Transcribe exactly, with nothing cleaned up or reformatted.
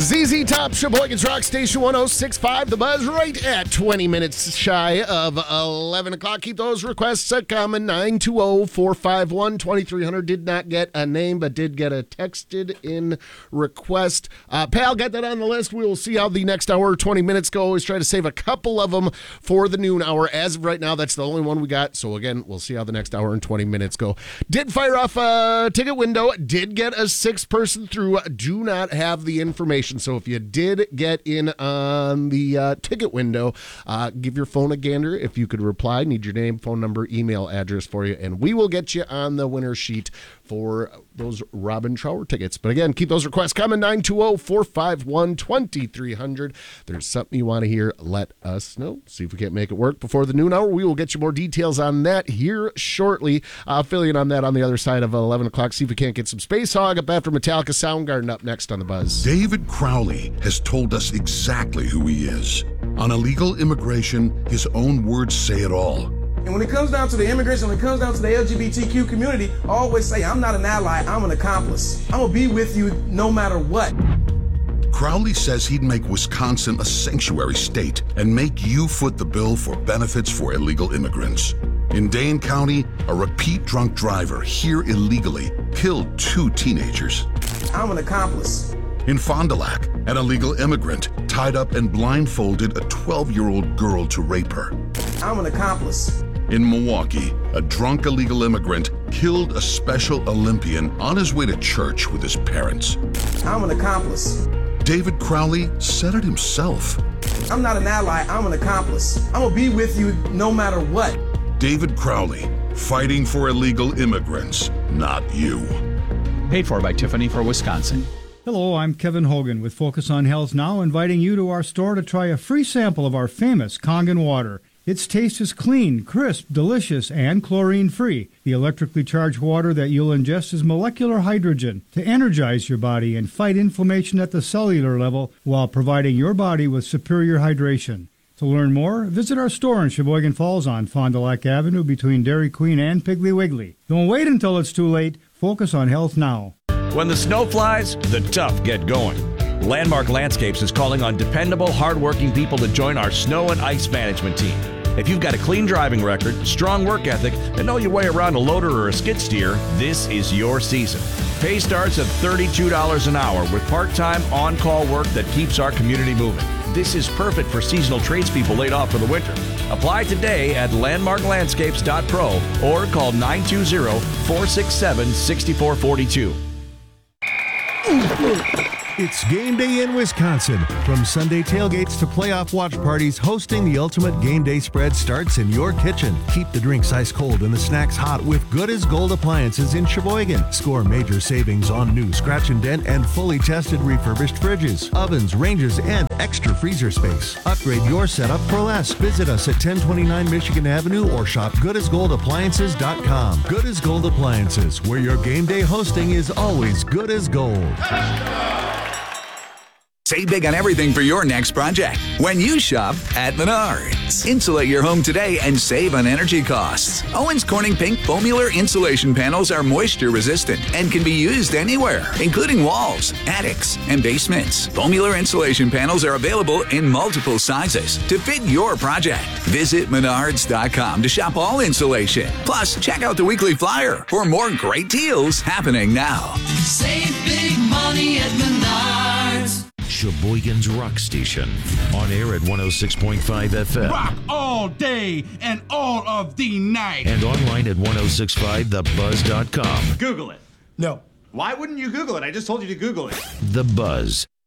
Z Z Top, Sheboygan's Rock Station one oh six point five. The Buzz right at twenty minutes shy of eleven o'clock. Keep those requests uh, coming. nine two zero, four five one, two three zero zero. Did not get a name, but did get a texted in request. Uh, Pal, got that on the list. We will see how the next hour, twenty minutes go. Always try to save a couple of them for the noon hour. As of right now, that's the only one we got. So again, we'll see how the next hour and twenty minutes go. Did fire off a ticket window. Did get a six person through. Do not have the information. So if you did get in on the uh, ticket window, uh, give your phone a gander. If you could reply, need your name, phone number, email address for you, and we will get you on the winner sheet for those Robin Trower tickets. But again, keep those requests coming. nine two zero, four five one, two three zero zero. There's something you want to hear, let us know. See if we can't make it work before the noon hour. We will get you more details on that here shortly. I'll fill you in on that on the other side of eleven o'clock. See if we can't get some Space Hog up after Metallica Soundgarden up next on The Buzz. David Crowley has told us exactly who he is. On illegal immigration, his own words say it all. And when it comes down to the immigration, when it comes down to the L G B T Q community, I always say, I'm not an ally, I'm an accomplice. I'm gonna be with you no matter what. Crowley says he'd make Wisconsin a sanctuary state and make you foot the bill for benefits for illegal immigrants. In Dane County, a repeat drunk driver here illegally killed two teenagers. I'm an accomplice. In Fond du Lac, an illegal immigrant tied up and blindfolded a twelve-year-old girl to rape her. I'm an accomplice. In Milwaukee, a drunk illegal immigrant killed a Special Olympian on his way to church with his parents. I'm an accomplice. David Crowley said it himself. I'm not an ally, I'm an accomplice. I'm gonna be with you no matter what. David Crowley, fighting for illegal immigrants, not you. Paid for by Tiffany for Wisconsin. Hello, I'm Kevin Hogan with Focus on Health Now, inviting you to our store to try a free sample of our famous Kangen water. Its taste is clean, crisp, delicious, and chlorine-free. The electrically charged water that you'll ingest is molecular hydrogen to energize your body and fight inflammation at the cellular level while providing your body with superior hydration. To learn more, visit our store in Sheboygan Falls on Fond du Lac Avenue between Dairy Queen and Piggly Wiggly. Don't wait until it's too late. Focus on health now. When the snow flies, the tough get going. Landmark Landscapes is calling on dependable, hardworking people to join our snow and ice management team. If you've got a clean driving record, strong work ethic, and know your way around a loader or a skid steer, this is your season. Pay starts at thirty-two dollars an hour with part-time, on-call work that keeps our community moving. This is perfect for seasonal tradespeople laid off for the winter. Apply today at landmark landscapes dot pro or call nine two zero, four six seven, six four four two. It's game day in Wisconsin. From Sunday tailgates to playoff watch parties, hosting the ultimate game day spread starts in your kitchen. Keep the drinks ice cold and the snacks hot with Good as Gold appliances in Sheboygan. Score major savings on new scratch and dent and fully tested refurbished fridges, ovens, ranges, and extra freezer space. Upgrade your setup for less. Visit us at ten twenty-nine Michigan Avenue or shop good as gold appliances dot com. Good as Gold Appliances, where your game day hosting is always good as gold. Save big on everything for your next project when you shop at Menards. Insulate your home today and save on energy costs. Owens Corning Pink Foamular insulation panels are moisture resistant and can be used anywhere, including walls, attics, and basements. Foamular insulation panels are available in multiple sizes to fit your project. Visit menards dot com to shop all insulation. Plus, check out the weekly flyer for more great deals happening now. Save big money at Menards. Sheboygan's Rock Station. On air at one oh six point five F M. Rock all day and all of the night. And online at ten sixty-five the buzz dot com. Google it. No. Why wouldn't you Google it? I just told you to Google it. The Buzz.